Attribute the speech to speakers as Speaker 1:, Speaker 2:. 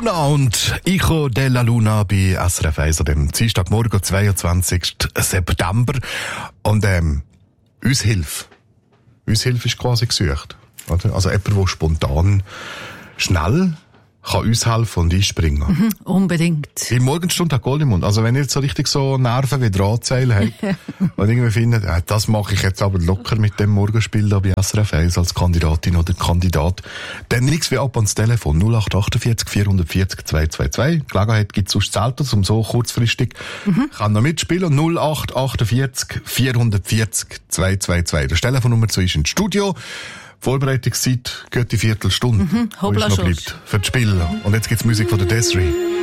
Speaker 1: Luna und Ico della Luna bei SRF 1 an dem Dienstagmorgen, 22. September. Und uns Hilfe ist quasi gesucht. Oder? Also jemand, der spontan, schnell kann uns helfen und einspringen.
Speaker 2: Unbedingt.
Speaker 1: Die Morgenstunde hat Gold im Mund. Also wenn ihr jetzt so richtig so Nerven wie Drahtseil habt und irgendwie findet, das mache ich jetzt aber locker mit dem Morgenspiel da bei SRF 1 als Kandidatin oder Kandidat, dann nichts wie ab ans Telefon 0848 440 222. Gelegenheit gibt es sonst selten, um so kurzfristig kann noch mitspielen. 0848 440 222. Das Telefonnummer zu ist ins Studio. Vorbereitungszeit geht die Viertelstunde,
Speaker 2: Hoppla
Speaker 1: noch bleibt für das Spiel. Und jetzt gibt's Musik von der Desiree.